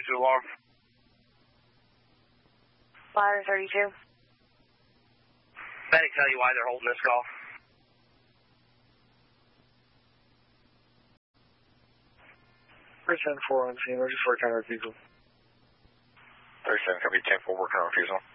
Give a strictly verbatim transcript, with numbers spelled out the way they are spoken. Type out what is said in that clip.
thirty-two alarm. Ladder thirty-two. Medic tell you why they're holding this call. ten four on scene, ready for a counter refusal. thirty-seven, copy ten four, working on refusal.